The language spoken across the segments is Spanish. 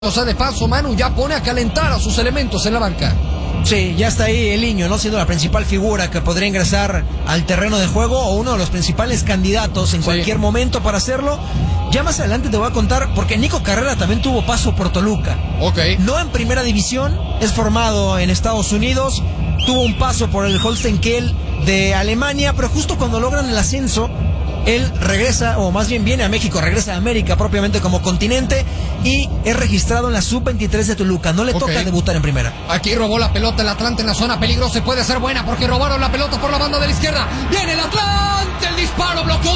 O sea, de paso, Manu ya pone a calentar a sus elementos en la banca. Sí, ya está ahí el niño, ¿no? Siendo la principal figura que podría ingresar al terreno de juego o uno de los principales candidatos en cualquier momento para hacerlo. Ya más adelante te voy a contar, porque Nico Carrera también tuvo paso por Toluca. Ok. No en primera división, es formado en Estados Unidos, tuvo un paso por el Holstein Kiel de Alemania, pero justo cuando logran el ascenso, él regresa, o más bien viene a México, regresa a América propiamente como continente y es registrado en la Sub-23 de Toluca. No le toca debutar en primera. Aquí robó la pelota el Atlante en la zona peligrosa y puede ser buena porque robaron la pelota por la banda de la izquierda. Viene el Atlante, el disparo, bloqueó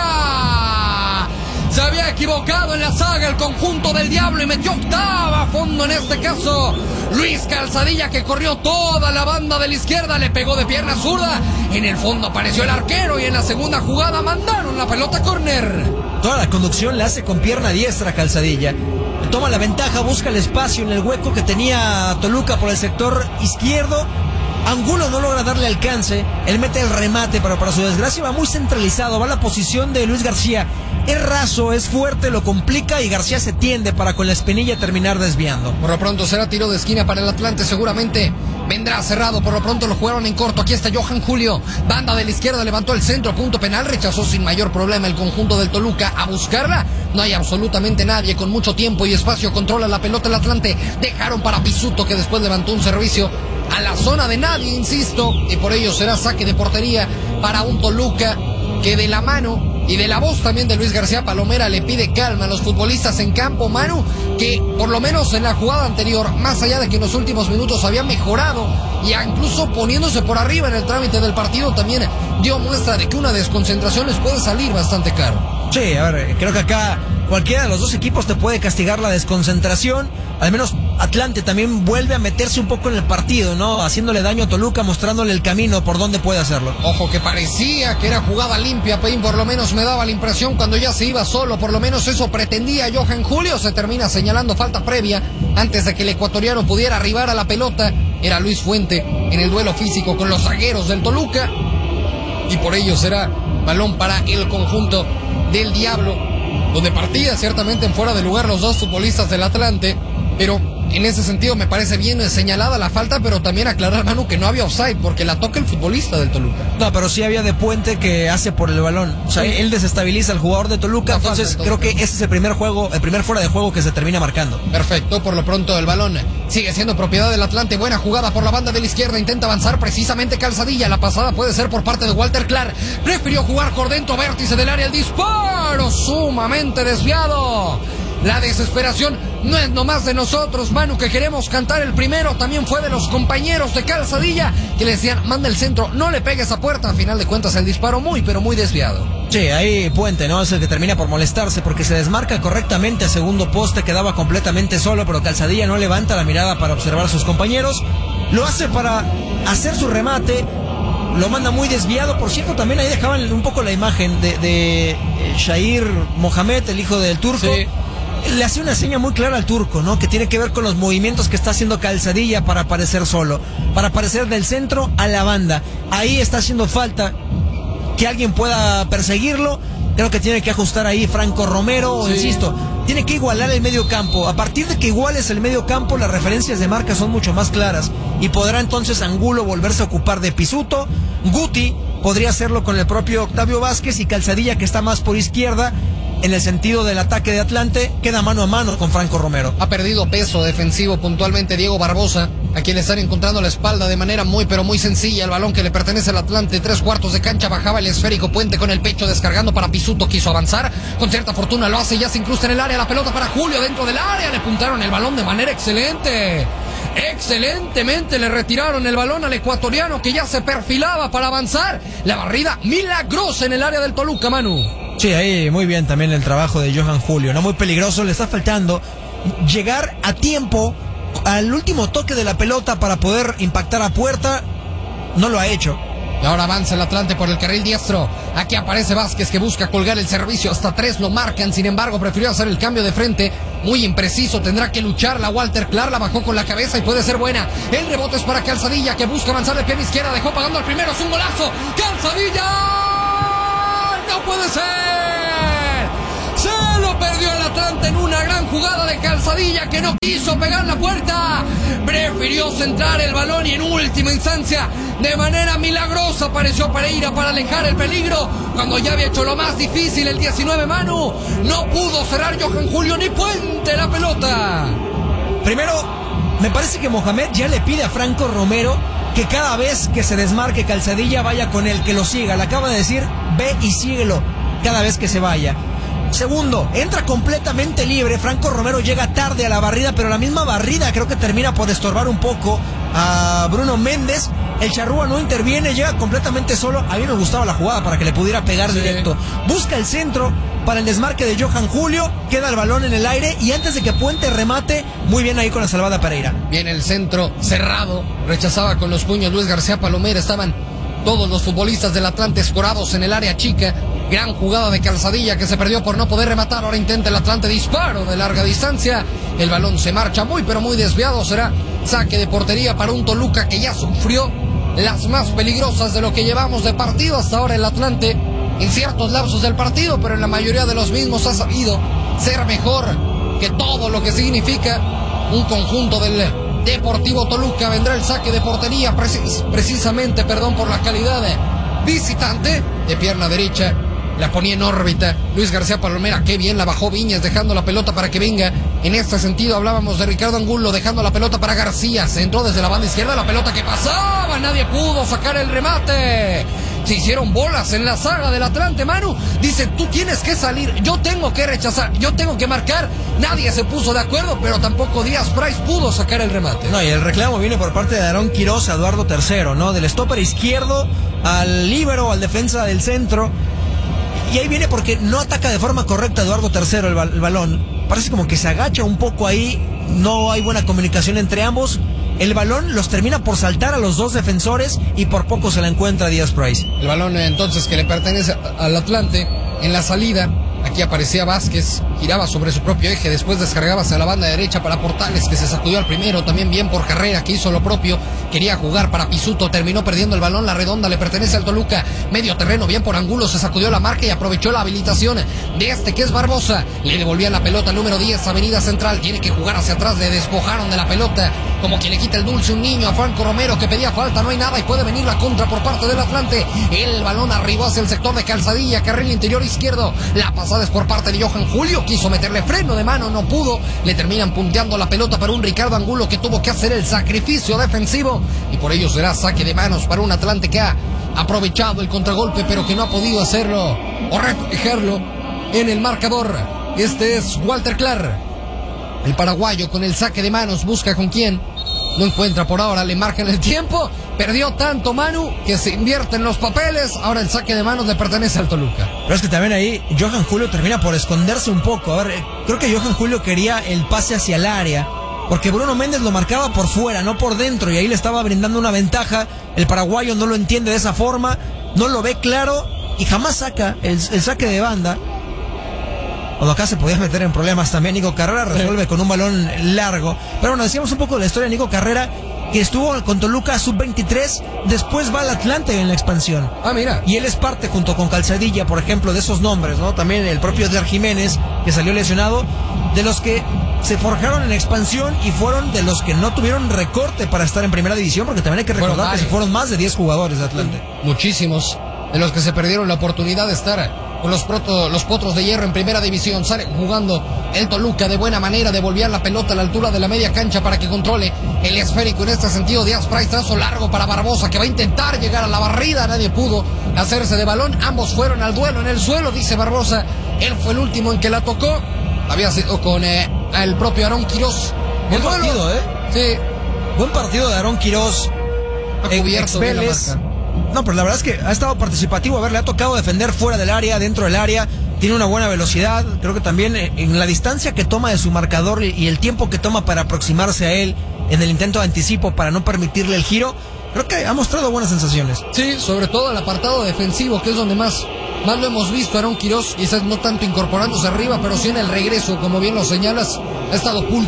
García. Se había equivocado en la saga el conjunto del Diablo y metió octava a fondo en este caso. Luis Calzadilla, que corrió toda la banda de la izquierda, le pegó de pierna zurda. En el fondo apareció el arquero y en la segunda jugada mandaron la pelota a córner. Toda la conducción la hace con pierna diestra Calzadilla. Toma la ventaja, busca el espacio en el hueco que tenía Toluca por el sector izquierdo. Angulo no logra darle alcance. Él mete el remate, pero para su desgracia va muy centralizado. Va a la posición de Luis García. Es raso, es fuerte, lo complica y García se tiende para con la espinilla terminar desviando. Por lo pronto será tiro de esquina para el Atlante, seguramente vendrá cerrado, por lo pronto lo jugaron en corto. Aquí está Johan Julio, banda de la izquierda, levantó el centro, punto penal, rechazó sin mayor problema el conjunto del Toluca. A buscarla, no hay absolutamente nadie, con mucho tiempo y espacio, controla la pelota el Atlante. Dejaron para Pisuto, que después levantó un servicio a la zona de nadie, insisto, y por ello será saque de portería para un Toluca que de la mano y de la voz también de Luis García Palomera le pide calma a los futbolistas en campo. Manu, que por lo menos en la jugada anterior, más allá de que en los últimos minutos había mejorado y incluso poniéndose por arriba en el trámite del partido, también dio muestra de que una desconcentración les puede salir bastante caro. Sí, a ver, creo que acá cualquiera de los dos equipos te puede castigar la desconcentración. Al menos Atlante también vuelve a meterse un poco en el partido, ¿no? Haciéndole daño a Toluca, mostrándole el camino por donde puede hacerlo. Ojo, que parecía que era jugada limpia, Peín, por lo menos me daba la impresión cuando ya se iba solo, por lo menos eso pretendía Johan Julio. Se termina señalando falta previa antes de que el ecuatoriano pudiera arribar a la pelota. Era Luis Fuente en el duelo físico con los zagueros del Toluca y por ello será balón para el conjunto del Diablo, donde partía ciertamente en fuera de lugar los dos futbolistas del Atlante, pero en ese sentido me parece bien señalada la falta, pero también aclarar, Manu, que no había offside porque la toca el futbolista del Toluca. No, pero sí había de Puente que hace por el balón. O sea, él desestabiliza al jugador de Toluca, entonces creo que ese es el primer fuera de juego que se termina marcando. Perfecto, por lo pronto el balón sigue siendo propiedad del Atlante. Buena jugada por la banda de la izquierda, intenta avanzar precisamente Calzadilla. La pasada puede ser por parte de Walter Clark. Prefirió jugar por dentro, vértice del área, el disparo sumamente desviado. La desesperación no es nomás de nosotros, Manu, que queremos cantar el primero. También fue de los compañeros de Calzadilla que le decían, manda el centro, no le pegue esa puerta. A final de cuentas el disparo muy, pero muy desviado. Sí, ahí Puente, ¿no? Es el que termina por molestarse porque se desmarca correctamente a segundo poste, quedaba completamente solo, pero Calzadilla no levanta la mirada para observar a sus compañeros. Lo hace para hacer su remate. Lo manda muy desviado. Por cierto, también ahí dejaban un poco la imagen de Shair Mohamed, el hijo del turco. Sí. Le hace una seña muy clara al turco, ¿no? Que tiene que ver con los movimientos que está haciendo Calzadilla para aparecer solo, para aparecer del centro a la banda. Ahí está haciendo falta que alguien pueda perseguirlo. Creo que tiene que ajustar ahí Franco Romero, sí. Insisto, tiene que igualar el medio campo. A partir de que iguales el medio campo, las referencias de marca son mucho más claras y podrá entonces Angulo volverse a ocupar de Pisuto. Guti podría hacerlo con el propio Octavio Vázquez y Calzadilla, que está más por izquierda. En el sentido del ataque de Atlante, queda mano a mano con Franco Romero. Ha perdido peso defensivo puntualmente Diego Barbosa, a quien le están encontrando la espalda de manera muy, pero muy sencilla. El balón que le pertenece al Atlante, 3/4 de cancha, bajaba el esférico Puente con el pecho descargando para Pisuto. Quiso avanzar, con cierta fortuna lo hace, ya se incrusta en el área, la pelota para Julio dentro del área. Le puntaron el balón de manera excelente. Excelentemente le retiraron el balón al ecuatoriano, que ya se perfilaba para avanzar. La barrida milagrosa en el área del Toluca, Manu. Sí, ahí muy bien también el trabajo de Johan Julio, no muy peligroso. Le está faltando llegar a tiempo al último toque de la pelota para poder impactar a puerta. No lo ha hecho. Y ahora avanza el Atlante por el carril diestro. Aquí aparece Vázquez, que busca colgar el servicio. Hasta 3 lo marcan, sin embargo prefirió hacer el cambio de frente. Muy impreciso, tendrá que luchar la Walter Clark. La bajó con la cabeza y puede ser buena. El rebote es para Calzadilla, que busca avanzar de pierna izquierda. Dejó pagando al primero, es un golazo. ¡Calzadilla! ¡No puede ser! ¡Se lo perdió el Atlante en una gran jugada de Calzadilla que no quiso pegar la puerta. Prefirió centrar el balón y en última instancia, de manera milagrosa, apareció Pereira para alejar el peligro. Cuando ya había hecho lo más difícil el 19 Manu, no pudo cerrar Johan Julio ni Puente la pelota. Primero, me parece que Mohamed ya le pide a Franco Romero que cada vez que se desmarque Calzadilla vaya con él, que lo siga. Le acaba de decir, ve y síguelo cada vez que se vaya. Segundo, entra completamente libre. Franco Romero llega tarde a la barrida, pero la misma barrida creo que termina por estorbar un poco a Bruno Méndez. El charrúa no interviene, llega completamente solo. A mí me gustaba la jugada para que le pudiera pegar directo. Busca el centro para el desmarque de Johan Julio, queda el balón en el aire y antes de que Puente remate, muy bien ahí con la salvada Pereira. Bien el centro cerrado, rechazaba con los puños Luis García Palomera. Estaban todos los futbolistas del Atlante escorados en el área chica. Gran jugada de Calzadilla que se perdió por no poder rematar. Ahora intenta el Atlante disparo de larga distancia. El balón se marcha muy pero muy desviado. Será saque de portería para un Toluca que ya sufrió las más peligrosas de lo que llevamos de partido hasta ahora. El Atlante en ciertos lapsos del partido, pero en la mayoría de los mismos ha sabido ser mejor que todo lo que significa un conjunto del Deportivo Toluca. Vendrá el saque de portería precisamente por la calidad visitante de pierna derecha. La ponía en órbita Luis García Palomera. Qué bien la bajó Viñas, dejando la pelota para que venga. En este sentido hablábamos de Ricardo Angulo, dejando la pelota para García. Se entró desde la banda izquierda, la pelota que pasaba. Nadie pudo sacar el remate. Se hicieron bolas en la saga del Atlante, Manu. Dice, tú tienes que salir, yo tengo que rechazar, yo tengo que marcar. Nadie se puso de acuerdo, pero tampoco Díaz Price pudo sacar el remate. No, y el reclamo viene por parte de Aarón Quirós a Eduardo III, ¿no? Del stopper izquierdo al líbero, al defensa del centro. Y ahí viene porque no ataca de forma correcta Eduardo III el balón. Parece como que se agacha un poco ahí. No hay buena comunicación entre ambos. El balón los termina por saltar a los dos defensores y por poco se la encuentra Díaz Price. El balón entonces que le pertenece al Atlante en la salida. Aquí aparecía Vázquez, giraba sobre su propio eje, después descargaba hacia la banda derecha para Portales, que se sacudió al primero, también bien por Carrera, que hizo lo propio, quería jugar para Pisuto, terminó perdiendo el balón, la redonda le pertenece al Toluca, medio terreno, bien por Angulo, se sacudió la marca y aprovechó la habilitación de este que es Barbosa, le devolvía la pelota al número 10, Avenida Central, tiene que jugar hacia atrás, le despojaron de la pelota, como quien le quita el dulce un niño a Franco Romero, que pedía falta, no hay nada y puede venir la contra por parte del Atlante, el balón arribó hacia el sector de Calzadilla, carril interior izquierdo, la pasada es por parte de Johan Julio, quiso meterle freno de mano, no pudo, le terminan punteando la pelota para un Ricardo Angulo que tuvo que hacer el sacrificio defensivo y por ello será saque de manos para un Atlante que ha aprovechado el contragolpe pero que no ha podido hacerlo o reflejarlo en el marcador. Este es Walter Clark, el paraguayo, con el saque de manos, busca con quién, no encuentra por ahora, le marcan el tiempo, perdió tanto Manu que se invierten los papeles, ahora el saque de manos le pertenece al Toluca. Pero es que también ahí Johan Julio termina por esconderse un poco. A ver, creo que Johan Julio quería el pase hacia el área, porque Bruno Méndez lo marcaba por fuera, no por dentro, y ahí le estaba brindando una ventaja. El paraguayo no lo entiende de esa forma, no lo ve claro y jamás saca el saque de banda. Cuando acá se podía meter en problemas también, Nico Carrera resuelve con un balón largo. Pero bueno, decíamos un poco de la historia de Nico Carrera, que estuvo con Toluca sub-23, después va al Atlante en la expansión. Ah, mira. Y él es parte, junto con Calzadilla, por ejemplo, de esos nombres, ¿no? También el propio Edgar Jiménez, que salió lesionado, de los que se forjaron en expansión y fueron de los que no tuvieron recorte para estar en primera división, porque también hay que recordar que se fueron más de 10 jugadores de Atlante. Muchísimos de los que se perdieron la oportunidad de estar con los Potros de Hierro en primera división. Sale jugando el Toluca de buena manera, devolvía la pelota a la altura de la media cancha para que controle el esférico. En este sentido, Díaz Price, trazo largo para Barbosa, que va a intentar llegar a la barrida, nadie pudo hacerse de balón, ambos fueron al duelo en el suelo, dice Barbosa, él fue el último en que la tocó, había sido con el propio Aarón Quirós. Buen partido, Sí. Buen partido de Aarón Quirós. Cubierto bien la marca. No, pero la verdad es que ha estado participativo. A ver, le ha tocado defender fuera del área, dentro del área. Tiene una buena velocidad. Creo que también en la distancia que toma de su marcador y el tiempo que toma para aproximarse a él en el intento de anticipo para no permitirle el giro, creo que ha mostrado buenas sensaciones. Sí, sobre todo el apartado defensivo, que es donde más lo hemos visto. Aarón Quirós, quizás no tanto incorporándose arriba, pero sí en el regreso, como bien lo señalas, ha estado pulcro.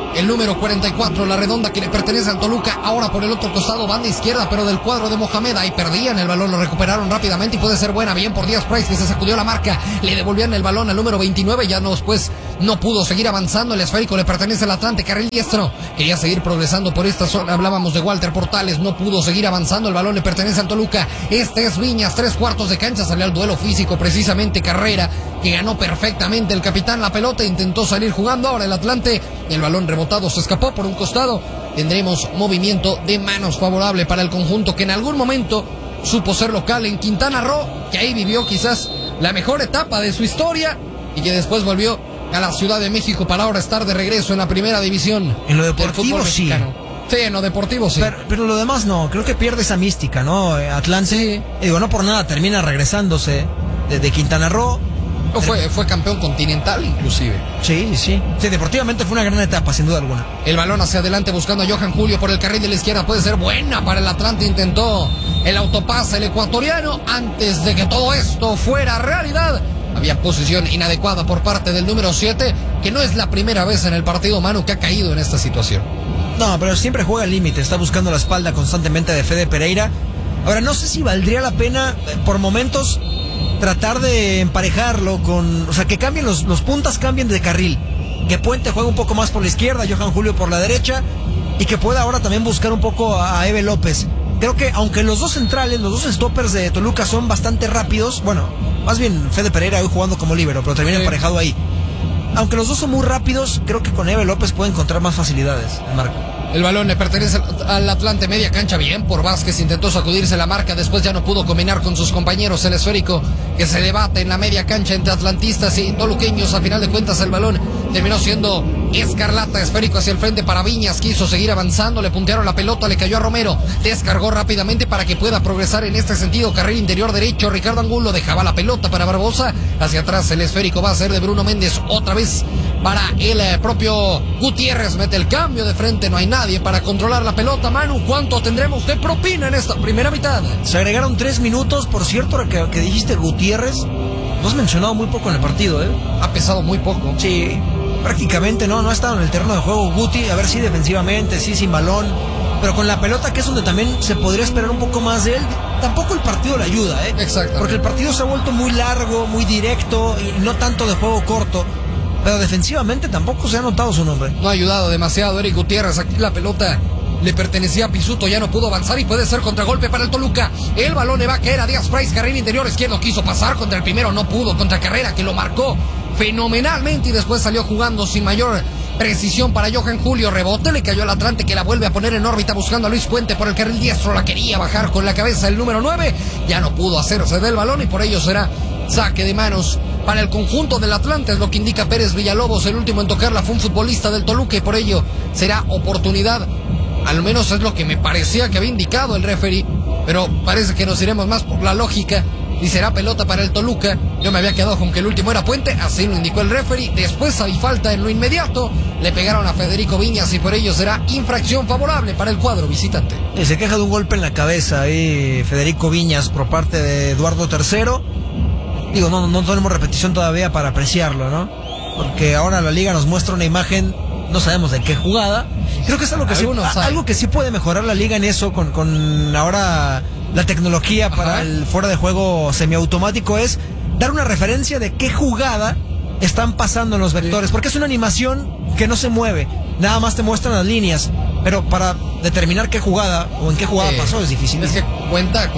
el número 44, la redonda que le pertenece al Toluca. Ahora por el otro costado, banda izquierda, pero del cuadro de Mohamed. Ahí perdían el balón, lo recuperaron rápidamente y puede ser buena. Bien por Díaz Price, que se sacudió la marca. Le devolvían el balón al número 29. Ya no, después no pudo seguir avanzando. El esférico le pertenece al Atlante, carril diestro. Quería seguir progresando por esta zona. Hablábamos de Walter Portales, no pudo seguir avanzando. El balón le pertenece al Toluca. Este es Viñas, 3/4 de cancha. Salió al duelo físico, precisamente Carrera, que ganó perfectamente el capitán la pelota. Intentó salir jugando. Ahora el Atlante, el balón rebotado se escapó por un costado. Tendremos movimiento de manos favorable para el conjunto que en algún momento supo ser local en Quintana Roo, que ahí vivió quizás la mejor etapa de su historia y que después volvió a la Ciudad de México para ahora estar de regreso en la primera división. En lo deportivo sí. Sí, en lo deportivo sí. Pero lo demás no, creo que pierde esa mística, ¿no? Atlante, sí. Digo, no por nada termina regresándose de Quintana Roo. No, fue campeón continental inclusive. Sí. Sí, deportivamente fue una gran etapa, sin duda alguna. El balón hacia adelante buscando a Johan Julio por el carril de la izquierda. Puede ser buena para el Atlante. Intentó el autopase el ecuatoriano. Antes de que todo esto fuera realidad, había posición inadecuada por parte del número 7, que no es la primera vez en el partido, Manu, que ha caído en esta situación. No, pero siempre juega al límite. Está buscando la espalda constantemente de Fede Pereira. Ahora, no sé si valdría la pena por momentos tratar de emparejarlo con... O sea, que cambien los puntas, cambien de carril. Que Puente juegue un poco más por la izquierda, Johan Julio por la derecha. Y que pueda ahora también buscar un poco a Eve López. Creo que aunque los dos centrales, los dos stoppers de Toluca son bastante rápidos. Bueno, más bien Fede Pereira hoy jugando como líbero, pero termina emparejado ahí. Aunque los dos son muy rápidos, creo que con Eve López puede encontrar más facilidades el marco. El balón le pertenece al Atlante, media cancha, bien por Vázquez, intentó sacudirse la marca, después ya no pudo combinar con sus compañeros. El esférico que se debate en la media cancha entre atlantistas y toluqueños. A final de cuentas el balón terminó siendo escarlata, esférico hacia el frente para Viñas, quiso seguir avanzando, le puntearon la pelota, le cayó a Romero, descargó rápidamente para que pueda progresar en este sentido. Carril interior derecho, Ricardo Angulo dejaba la pelota para Barbosa, hacia atrás el esférico va a ser de Bruno Méndez, otra vez para el propio Gutiérrez, mete el cambio de frente, no hay nadie para controlar la pelota. Manu, ¿cuánto tendremos de propina en esta primera mitad? Se agregaron 3 minutos, por cierto, que dijiste Gutiérrez, no has mencionado muy poco en el partido, ¿eh? Ha pesado muy poco. Sí, prácticamente no ha estado en el terreno de juego Guti, a ver si defensivamente, sí, sin balón, pero con la pelota, que es donde también se podría esperar un poco más de él. Tampoco el partido le ayuda, ¿eh? Exactamente. Porque el partido se ha vuelto muy largo, muy directo y no tanto de juego corto. Pero defensivamente tampoco se ha notado su nombre. No ha ayudado demasiado Eric Gutiérrez. Aquí la pelota le pertenecía a Pisuto, ya no pudo avanzar y puede ser contragolpe para el Toluca. El balón le va a caer a Díaz Price, carril interior izquierdo, quiso pasar contra el primero, no pudo, contra Carrera, que lo marcó fenomenalmente y después salió jugando sin mayor precisión para Johan Julio. Rebote, le cayó al Atlante, que la vuelve a poner en órbita buscando a Luis Puente por el carril diestro. La quería bajar con la cabeza el número 9, ya no pudo hacerse del balón y por ello será saque de manos para el conjunto del Atlante, es lo que indica Pérez Villalobos. El último en tocarla fue un futbolista del Toluca y por ello será oportunidad. Al menos es lo que me parecía que había indicado el referee, pero parece que nos iremos más por la lógica y será pelota para el Toluca. Yo me había quedado con que el último era Puente, así lo indicó el referee. Después hay falta en lo inmediato, le pegaron a Federico Viñas y por ello será infracción favorable para el cuadro visitante. Y se queja de un golpe en la cabeza ahí Federico Viñas por parte de Eduardo III. Digo, no tenemos repetición todavía para apreciarlo, ¿no? Porque ahora la liga nos muestra una imagen, no sabemos de qué jugada. Creo que es algo que sí puede mejorar la liga en eso, con ahora la tecnología para el fuera de juego semiautomático, es dar una referencia de qué jugada están pasando en los vectores, porque es una animación que no se mueve, nada más te muestran las líneas, pero para determinar qué jugada o en qué jugada pasó es difícil. Es que cuenta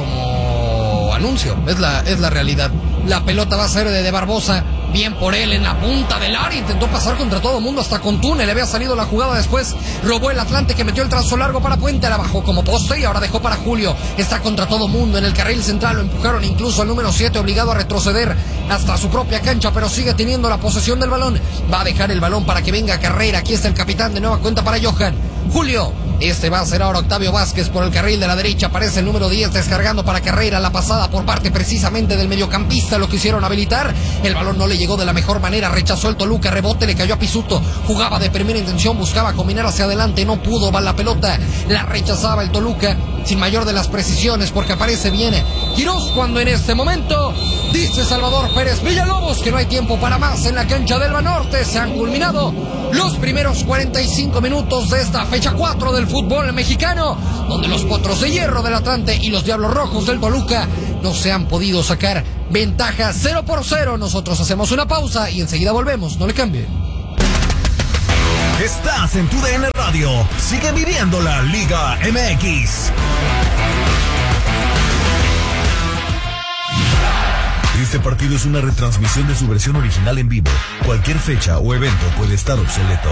como anuncio, es la realidad. La pelota va a ser de Barbosa, bien por él en la punta del área, intentó pasar contra todo el mundo, hasta con túnel le había salido la jugada. Después robó el Atlante, que metió el trazo largo para Puente, la bajó como poste y ahora dejó para Julio. Está contra todo el mundo en el carril central, lo empujaron incluso al número 7, obligado a retroceder hasta su propia cancha, pero sigue teniendo la posesión del balón. Va a dejar el balón para que venga Carrera, aquí está el capitán, de nueva cuenta para Johan Julio. Este va a ser ahora Octavio Vázquez por el carril de la derecha. Aparece el número 10 descargando para Carrera. La pasada por parte precisamente del mediocampista lo quisieron habilitar. El balón no le llegó de la mejor manera. Rechazó el Toluca. Rebote, le cayó a Pisuto. Jugaba de primera intención. Buscaba combinar hacia adelante. No pudo. Va la pelota. La rechazaba el Toluca. sin mayor de las precisiones, porque aparece bien Quirós cuando en este momento dice Salvador Pérez Villalobos que no hay tiempo para más en la cancha del Banorte. Se han culminado los primeros 45 minutos de esta fecha 4 del fútbol mexicano, donde los Potros de Hierro del Atlante y los Diablos Rojos del Toluca no se han podido sacar ventaja 0-0. Nosotros hacemos una pausa y enseguida volvemos, no le cambie. Estás en TUDN Radio. Sigue viviendo la Liga MX. Este partido es una retransmisión de su versión original en vivo. Cualquier fecha o evento puede estar obsoleto.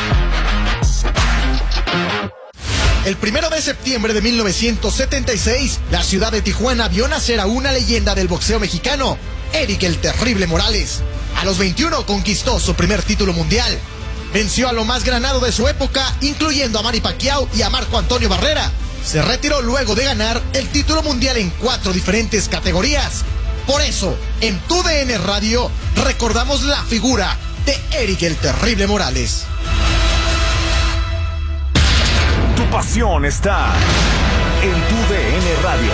El 1 de septiembre de 1976, la ciudad de Tijuana vio nacer a una leyenda del boxeo mexicano, Eric el Terrible Morales. A los 21 conquistó su primer título mundial. Venció a lo más granado de su época, incluyendo a Manny Pacquiao y a Marco Antonio Barrera. Se retiró luego de ganar el título mundial en 4 diferentes categorías. Por eso, en TUDN Radio, recordamos la figura de Eric el Terrible Morales. Tu pasión está en TUDN Radio.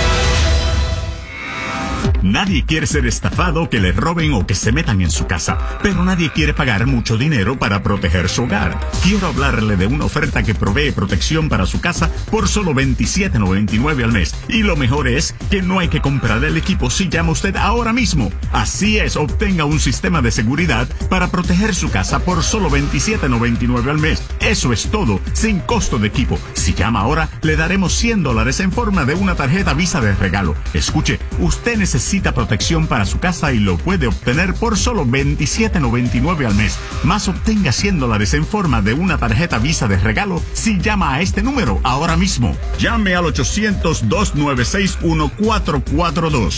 Nadie quiere ser estafado, que le roben o que se metan en su casa, pero nadie quiere pagar mucho dinero para proteger su hogar. Quiero hablarle de una oferta que provee protección para su casa por solo $27.99 al mes. Y lo mejor es que no hay que comprar el equipo si llama usted ahora mismo. Así es, obtenga un sistema de seguridad para proteger su casa por solo $27.99 al mes. Eso es todo, sin costo de equipo. Si llama ahora, le daremos $100 en forma de una tarjeta Visa de regalo. Escuche, usted necesita protección para su casa y lo puede obtener por solo $27.99 al mes. Más obtenga $100 en forma de una tarjeta Visa de regalo si llama a este número ahora mismo. Llame al 800-296-1442.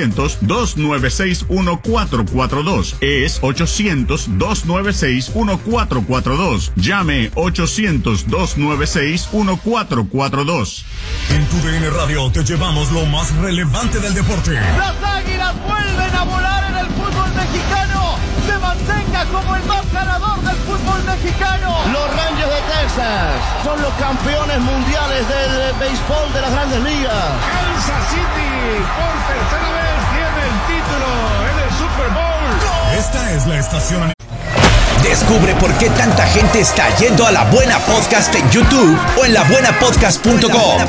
800-296-1442. Es 800-296-1442. Llame 800-296-1442. En TUDN Radio te llevamos lo más relevante del deporte. Las Águilas vuelven a volar en el fútbol mexicano. Se mantenga como el más ganador del fútbol mexicano. Los Rangers de Texas son los campeones mundiales del béisbol de las Grandes Ligas. Kansas City por tercera vez tiene el título en el Super Bowl. Esta es la estación. Descubre por qué tanta gente está yendo a La Buena Podcast en YouTube o en labuenapodcast.com.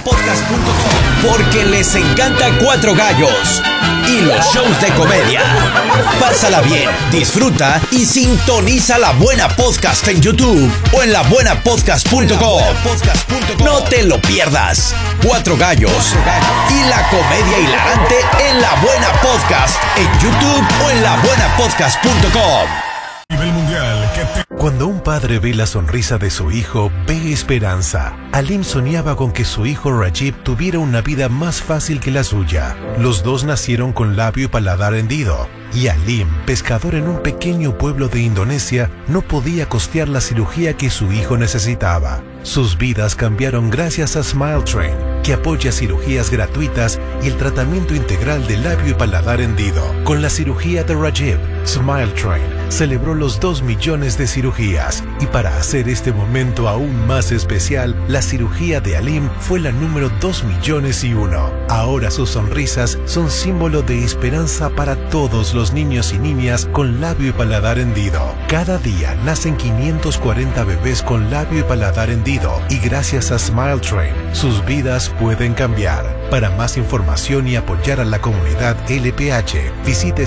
Porque les encanta Cuatro Gallos y los shows de comedia. Pásala bien, disfruta y sintoniza La Buena Podcast en YouTube o en labuenapodcast.com. No te lo pierdas. Cuatro Gallos y la comedia hilarante en La Buena Podcast en YouTube o en labuenapodcast.com. Nivel mundial que te... Cuando un padre ve la sonrisa de su hijo, ve esperanza. Alim soñaba con que su hijo Rajib tuviera una vida más fácil que la suya. Los dos nacieron con labio y paladar hendido, y Alim, pescador en un pequeño pueblo de Indonesia, no podía costear la cirugía que su hijo necesitaba. Sus vidas cambiaron gracias a Smile Train, que apoya cirugías gratuitas y el tratamiento integral de labio y paladar hendido. Con la cirugía de Rajib, Smile Train celebró los 2 millones de cirugías, y para hacer este momento aún más especial, la cirugía de Alim fue la número 2.000.001. Ahora sus sonrisas son símbolo de esperanza para todos los niños y niñas con labio y paladar hendido. Cada día nacen 540 bebés con labio y paladar hendido, y gracias a Smile Train, sus vidas pueden cambiar. Para más información y apoyar a la comunidad LPH, visite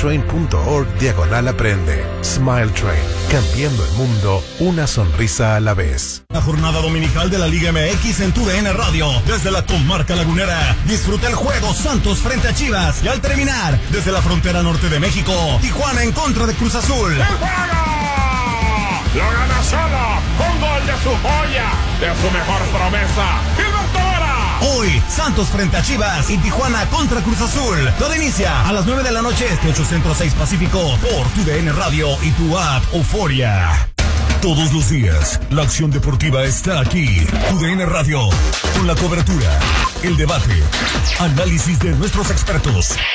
smiletrain.org/aprende. Smile Train, cambiando el mundo, una sonrisa a la vez. La jornada dominical de la Liga MX en TUDN Radio. Desde la comarca lagunera, disfruta el juego Santos frente a Chivas. Y al terminar, desde la frontera norte de México, Tijuana en contra de Cruz Azul. ¡El juego! Lo gana solo, con gol de su joya, de su mejor promesa, Gilberto Vera. Hoy, Santos frente a Chivas y Tijuana contra Cruz Azul. Todo inicia a las 9 de la noche, 8 Centro 6 Pacífico, por TUDN Radio y tu app Euforia. Todos los días, la acción deportiva está aquí. TUDN Radio, con la cobertura, el debate, análisis de nuestros expertos,